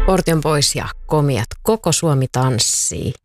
Portion Boys ja Komiat. Koko Suomi tanssii.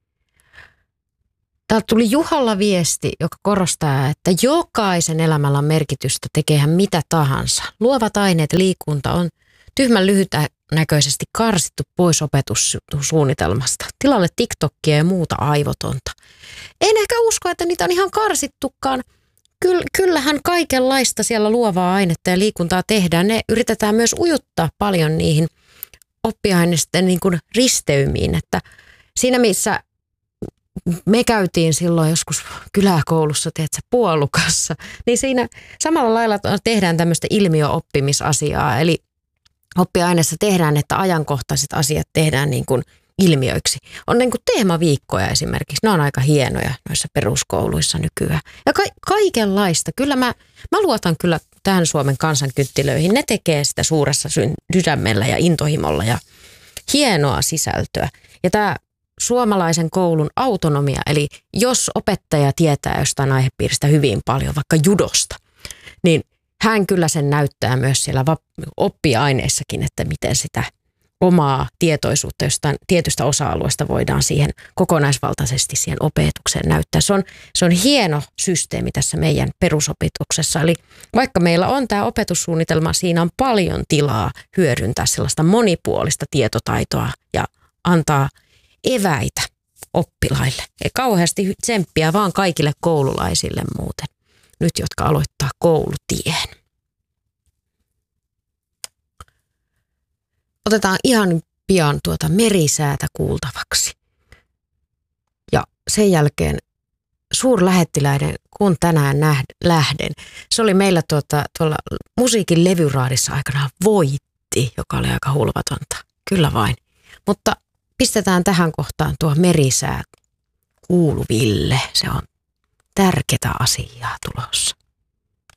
Täältä tuli Juhalla viesti, joka korostaa, että jokaisen elämällä on merkitystä, tekee hän mitä tahansa. Luovat aineet ja liikunta on tyhmän lyhytnäköisesti karsittu pois opetussuunnitelmasta. Tilalle TikTokia ja muuta aivotonta. En ehkä usko, että niitä on ihan karsittukaan. Kyllähän kaikenlaista siellä luovaa ainetta ja liikuntaa tehdään. Ne yritetään myös ujuttaa paljon niihin oppiaineisten niin kuin risteymiin. Että siinä missä me käytiin silloin joskus kyläkoulussa, tiedätkö, puolukassa, niin siinä samalla lailla tehdään tämmöistä ilmiöoppimisasiaa. Eli oppiaineessa tehdään, että ajankohtaiset asiat tehdään niin kuin ilmiöiksi. On niin kuin teemaviikkoja esimerkiksi. Ne on aika hienoja noissa peruskouluissa nykyään. Ja kaikenlaista. Kyllä mä luotan kyllä tähän Suomen kansankynttilöihin. Ne tekee sitä suuressa sydämellä ja intohimolla ja hienoa sisältöä. Ja tämä suomalaisen koulun autonomia, eli jos opettaja tietää jostain aihepiiristä hyvin paljon, vaikka judosta, niin hän kyllä sen näyttää myös siellä oppiaineissakin, että miten sitä omaa tietoisuutta jostain tietystä osa-alueesta voidaan siihen kokonaisvaltaisesti siihen opetukseen näyttää. Se on hieno systeemi tässä meidän perusopetuksessa. Eli vaikka meillä on tämä opetussuunnitelma, siinä on paljon tilaa hyödyntää sellaista monipuolista tietotaitoa ja antaa eväitä oppilaille. Ei kauheasti tsemppiä vaan kaikille koululaisille muuten, nyt jotka aloittaa koulutien. Otetaan ihan pian merisäätä kuultavaksi. Ja sen jälkeen suurlähettiläiden Kun tänään lähden. Se oli meillä tuolla musiikin levyraadissa aikanaan Voitti, joka oli aika hulvatonta. Kyllä vain. Mutta pistetään tähän kohtaan tuo merisää kuuluville. Se on tärkeää asiaa tulossa.